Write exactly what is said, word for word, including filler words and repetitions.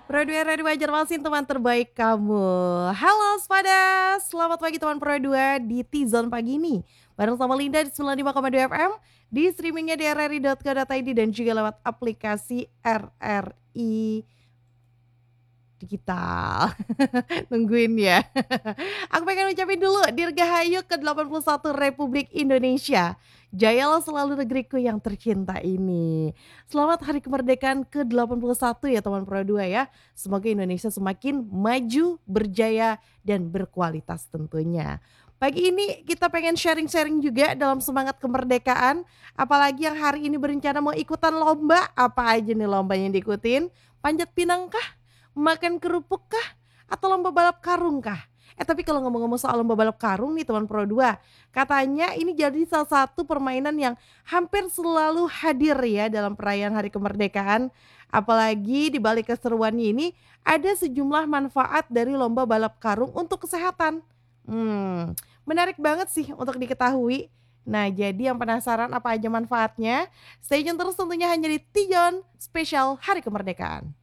Pro dua Radio Banjarmasin teman terbaik kamu. Halo sepada, selamat pagi teman Pro dua di T-Zone pagi ini. Bareng sama Linda di sembilan puluh lima koma dua F M, di streamingnya di r r i dot co dot i d dan juga lewat aplikasi R R I Digital. Nungguin ya. Aku pengen ucapin dulu Dirgahayu ke delapan puluh satu Republik Indonesia. Jayalah selalu negeriku yang tercinta ini. Selamat Hari Kemerdekaan ke delapan puluh satu ya teman Pro dua ya. Semoga Indonesia semakin maju, berjaya, dan berkualitas tentunya. Pagi ini kita pengen sharing-sharing juga dalam semangat kemerdekaan. Apalagi yang hari ini berencana mau ikutan lomba. Apa aja nih lomba yang diikutin? Panjat pinang kah? Makan kerupuk kah? Atau lomba balap karung kah? Eh tapi kalau ngomong-ngomong soal lomba balap karung nih teman Pro dua, katanya ini jadi salah satu permainan yang hampir selalu hadir ya dalam perayaan Hari Kemerdekaan. Apalagi di balik keseruannya ini ada sejumlah manfaat dari lomba balap karung untuk kesehatan. Hmm, menarik banget sih untuk diketahui. Nah, jadi yang penasaran apa aja manfaatnya? Stay tune terus tentunya hanya di Tijon Spesial Hari Kemerdekaan.